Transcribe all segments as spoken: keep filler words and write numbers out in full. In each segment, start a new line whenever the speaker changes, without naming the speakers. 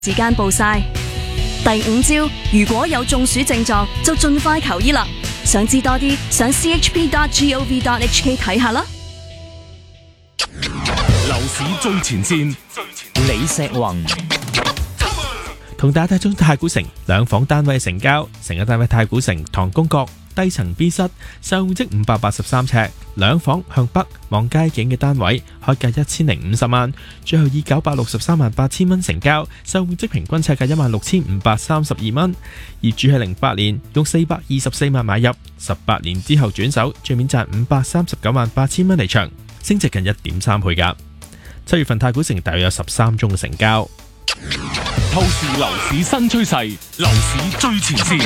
時間報晒。第五招，如果有中暑症狀，就盡快求醫啦。想知多啲，上 c h p dot gov dot h k 睇下啦。
樓市最前線，
李石宏同大家睇中太古城兩房單位成交，成個單位太古城唐宮閣低層 B 室，上戶即五百八十三尺，兩房向北望街景嘅單位，開價一千零五十萬，最後以九百六十三萬八千蚊成交，上戶即平均尺價一萬六千五百三十二蚊。業主喺零八年用四百二十四萬買入，十八年之後轉手，最面賺五百三十九萬八千蚊離場，升值近一點三倍㗎。七月份太古城大約有十三宗嘅成交。
透視樓市新趨勢，樓市最前線。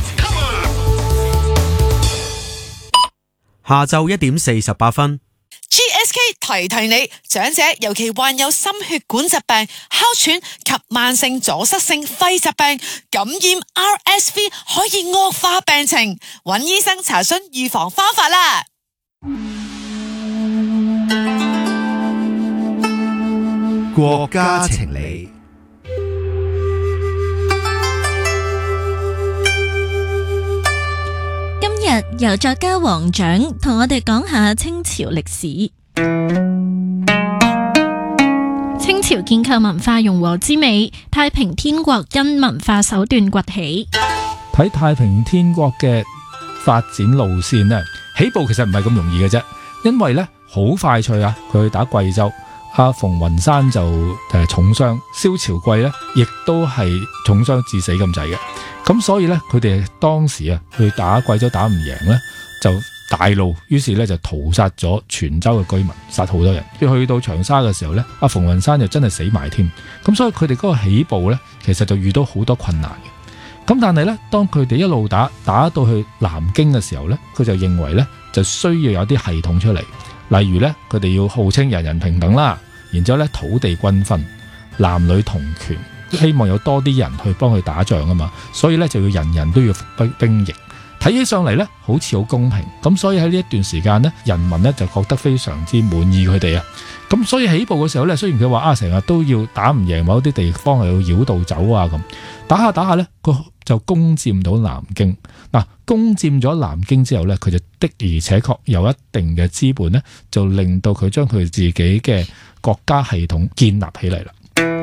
下晝一點四十八分
，G S K 提提你，長者尤其患有心血管疾病、哮喘及慢性阻塞性肺疾病，感染 R S V 可以惡化病情，揾醫生查詢預防方法啦。
國家情理。
今日由作家黃獎同我哋講下清朝歷史。清朝建構文化融和之美，太平天國因文化手段崛起。
睇太平天國嘅發展路線呢，起步其實唔係咁容易嘅啫，因為呢好快脆啊，佢去打貴州。阿馮雲山就誒重傷，蕭朝貴咧亦都係重傷致死咁滯嘅，咁所以咧佢哋當時啊去打貴州打唔贏咧，就大怒，於是咧就屠殺咗全州嘅居民，殺好多人。去到長沙嘅時候咧，阿馮雲山就真係死埋添，咁所以佢哋嗰個起步咧，其實就遇到好多困難嘅。咁但係咧，當佢哋一路打打到去南京嘅時候咧，佢就認為咧就需要有啲系統出嚟。例如咧，佢哋要號稱人人平等啦，然之後咧土地均分、男女同權，希望有多啲人去幫佢打仗啊嘛，所以咧就要人人都要服兵役。睇起上嚟咧，好似好公平，咁所以喺呢一段時間咧，人民咧就覺得非常之滿意佢哋啊。咁所以起步嘅時候咧，雖然佢話啊成日都要打唔贏某啲地方，係要繞道走啊咁，打下打下咧，佢就攻佔到南京。嗱，攻佔咗南京之後咧，佢就的而且確有一定嘅資本咧，就令到佢將佢自己嘅國家系統建立起嚟啦。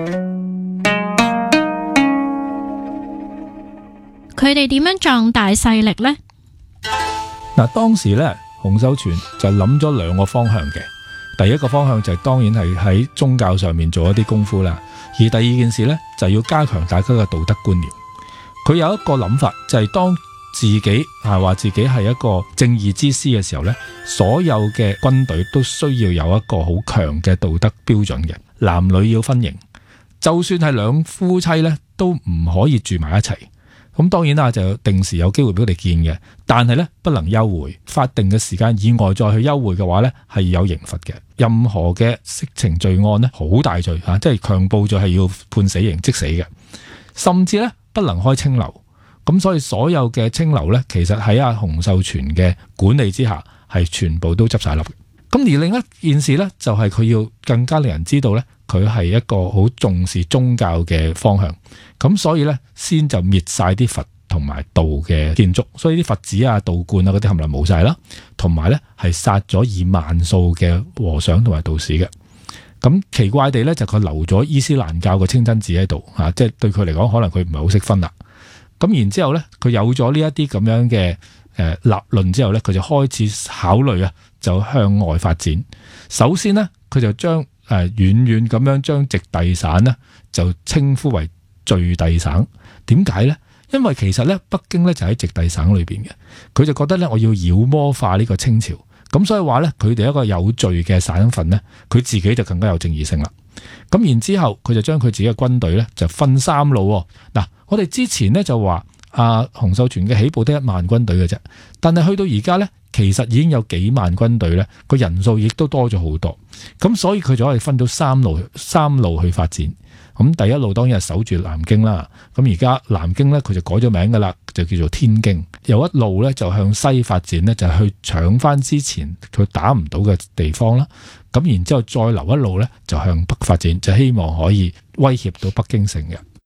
佢哋點樣壯大勢力呢？
嗱，當時咧，洪秀全就諗咗兩個方向嘅。第一個方向就係當然係喺宗教上面做一啲功夫啦，而第二件事咧就係要加強大家嘅道德觀念。佢有一個諗法，就係當自己係話自己係一個正義之師嘅時候咧，所有嘅軍隊都需要有一個好強嘅道德標準嘅，男女要分營，就算係兩夫妻咧都唔可以住埋一齊。咁當然啦，就定時有機會俾佢哋見嘅，但係咧不能休會，法定嘅時間以外再去休會嘅話咧係有刑罰嘅。任何嘅色情罪案咧好大罪吓，即係強暴罪係要判死刑即死嘅，甚至咧不能開青樓。咁所以所有嘅青樓咧，其實喺阿洪秀全嘅管理之下係全部都執晒笠。咁而另一件事咧，就係佢要更加令人知道咧，佢係一個好重視宗教嘅方向。咁所以咧，先就滅晒啲佛同埋道嘅建築，所以啲佛寺啊、道觀啊嗰啲冚唪唥冇晒啦。同埋咧，係殺咗以萬數嘅和尚同埋道士嘅。咁奇怪地咧，就佢留咗伊斯蘭教嘅清真寺喺度嚇，即係對佢嚟講，可能佢唔係好識分啦。咁然之後咧，佢有咗呢一啲咁樣嘅誒立論之後咧，佢就開始考慮啊，就向外發展。首先呢，佢就將誒、呃、遠遠咁樣將直隸省呢，就稱呼為最隸省。點解呢？因為其實咧，北京咧就喺直隸省裏邊嘅，佢就覺得咧，我要妖魔化呢個清朝，咁所以話咧，佢哋一個有序嘅省份咧，佢自己就更加有正義性啦。咁然之後，佢就將佢自己嘅軍隊咧就分三路。嗱，我哋之前咧就話阿洪秀全嘅起步得一萬軍隊嘅啫，但係去到而家咧，其實已經有幾萬軍隊咧，個人數亦都多咗好多。咁所以佢就可以分到三路三路去發展。咁第一路當然係守住南京啦，咁而家南京咧佢就改咗名噶啦，就叫做天京。有一路咧就向西發展咧，就去搶翻之前佢打唔到嘅地方啦。咁然之後再留一路咧就向北發展，就希望可以威脅到北京城嘅。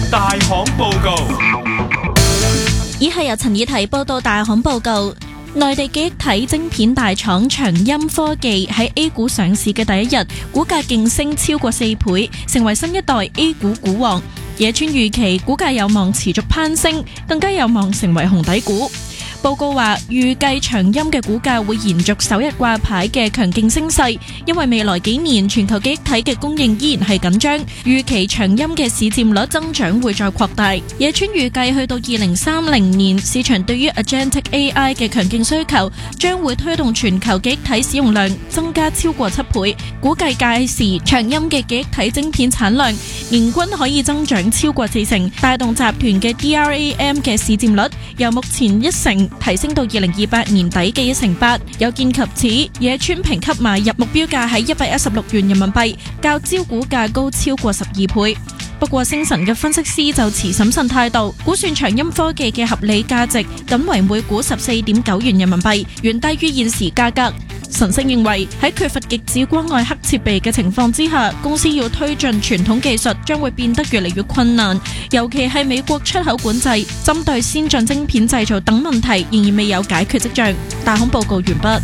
大行報告。
以下由陳以提報道大行報告。內地記憶體晶片大廠長鑫科技喺 A 股上市嘅第一日，股價勁升超過四倍，成為新一代 A 股股王。野村預期股價有望持續攀升，更加有望成為紅底股。報告話，預計長鑫嘅股價會延續首日掛牌嘅強勁升勢，因為未來幾年全球記憶體嘅供應依然係緊張，預期長鑫嘅市佔率增長會再擴大。野村預計去到二零三零年，市場對於 Agentic A I 嘅強勁需求將會推動全球記憶體使用量增加超過七倍，估計屆時長鑫嘅記憶體晶片產量年均可以增長超過四成，帶動集團嘅 D R A M 嘅市佔率由目前一成提升到二零二八年底嘅一成八。有見及此，野村評級買入目標價喺一百一十六元人民幣，較招股價高超過十二倍。不過星辰嘅分析師就持審慎態度，估算長鑫科技嘅合理價值僅為每股十四點九元人民幣，遠低於現時價格。晨星認為喺缺乏極紫光外黑設備嘅情況之下，公司要推進傳統技術將會變得越嚟越困難，尤其係美國出口管制、針對先進晶片製造等問題仍然未有解決跡象。大行報告完畢。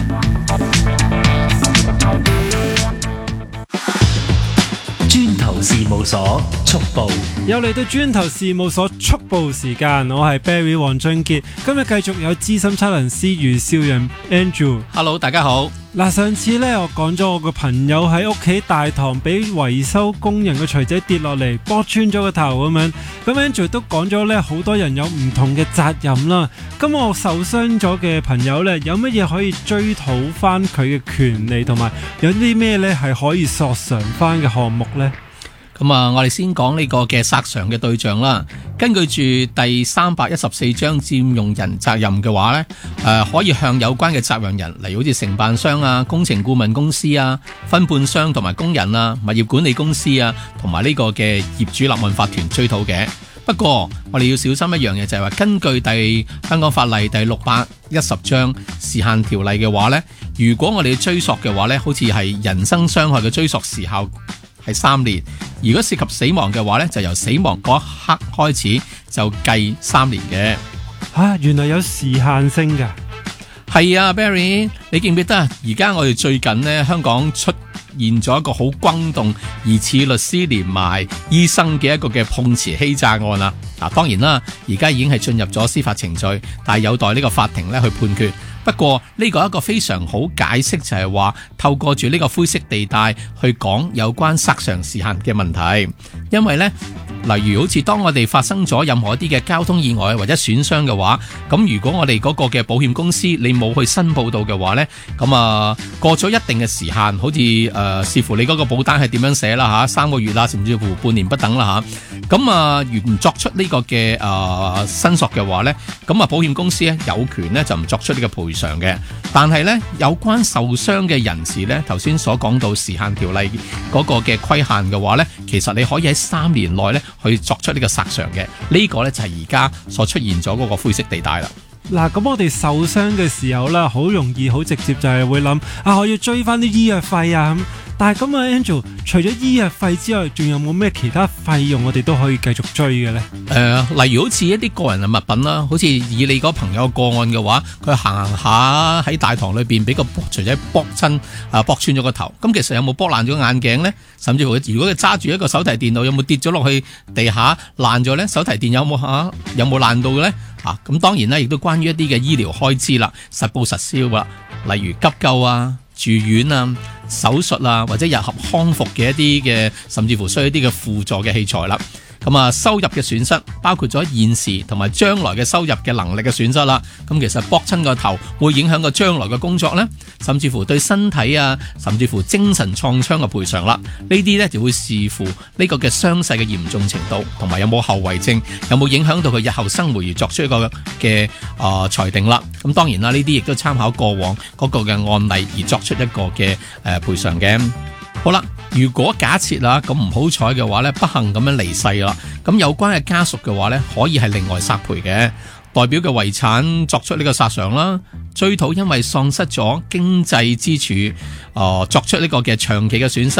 磚頭事務所速報，
又嚟到磚頭事務所速報時間，我係 Barry 黃俊傑，今日繼續有資深測量師余少陽 Andrew。
Hello， 大家好。
嗱，上次呢，我講咗我個朋友喺屋企大堂俾維修工人嘅錘仔跌落嚟，剝穿咗個頭咁樣。咁 Andrew 都講咗呢，好多人有唔同嘅責任啦。咁我受傷咗嘅朋友呢，有乜嘢可以追討翻佢嘅權利，同埋有啲咩呢係可以索償翻嘅項目呢？
咁啊，我哋先講呢個嘅索償嘅對象啦。根據住第三百一十四章佔用人責任嘅話呢，誒、呃、可以向有關嘅責任人，例如好似承辦商啊、工程顧問公司啊、分判商同埋工人啊、物業管理公司啊，同埋呢個嘅業主立案法團追討嘅。不過我哋要小心一樣嘢，就係話根據第香港法例第六百一十章時限條例嘅話呢，如果我哋追索嘅話呢，好似係人身傷害嘅追索時效係三年，如果涉及死亡嘅話呢，就由死亡嗰一刻開始就計三年嘅。
啊，原來有時限性㗎。
係啊 Barry， 你記唔記得啊？而家我哋最近呢，香港出現咗一個好轟動疑似律師連埋醫生嘅一個嘅碰瓷欺詐案啦。嗱，當然啦，而家已經係進入咗司法程序，但係有待呢個法庭咧去判決。不過呢個一個非常好解釋，就係話透過住呢個灰色地帶去講有關索償時限嘅問題，因為呢，例如好似當我哋發生咗任何一啲嘅交通意外或者損傷嘅話，咁如果我哋嗰個嘅保險公司你冇去申報到嘅話呢，咁啊過咗一定嘅時限，好似誒、呃、視乎你嗰個保單係點樣寫啦吓，三個月啦，甚至乎半年不等啦吓，咁啊如唔作出呢個嘅誒申索嘅話呢，咁啊保險公司呢有權呢就唔作出呢個賠償嘅。但係呢，有關受傷嘅人士呢，頭先所講到時限條例嗰個嘅規限嘅話呢，其實你可以喺三年內呢去作出呢個索償嘅。呢個呢就係而家所出現咗嗰個灰色地帶啦。
嗱，咁我哋受傷嘅時候啦，好容易好直接就係會諗啊，我要追翻啲醫藥費啊咁。但係咁啊 Angel， 除咗醫藥費之外，仲有冇咩其他費用我哋都可以繼續追嘅呢？
誒、呃，例如好似一啲個人嘅物品啦，好似以你嗰朋友個案嘅話，佢行行下喺大堂裏邊俾個錘仔剝親啊，剝穿咗個頭。咁其實有冇剝爛咗眼鏡呢？甚至乎如果佢揸住一個手提電腦，有冇跌咗落去地下爛咗呢？手提電有冇吓、啊、有冇爛到嘅呢？啊，咁當然啦，亦都關於一啲嘅醫療開支啦，實報實銷啦，例如急救啊、住院啊、手術啊，或者日後康復嘅一啲嘅，甚至乎需要一啲嘅輔助嘅器材啦。咁啊，收入嘅損失包括咗現時同埋將來嘅收入嘅能力嘅損失啦。咁其實剝親個頭會影響個將來嘅工作呢，甚至乎對身體啊，甚至乎精神創傷嘅賠償啦。呢啲呢就會視乎呢個嘅傷勢嘅嚴重程度，同埋有冇後遺症，有冇影響到佢日後生活而作出一個嘅啊、呃、裁定啦。咁當然啦，呢啲亦都參考過往嗰個嘅案例而作出一個嘅誒賠償嘅。好啦，如果假設啦，咁唔好彩嘅話呢，不幸咁樣離世啦，咁有關嘅家屬嘅話呢，可以係另外索賠嘅，代表嘅遺產作出呢個索償啦，追討因為喪失咗經濟支柱，呃，作出呢個嘅長期嘅損失。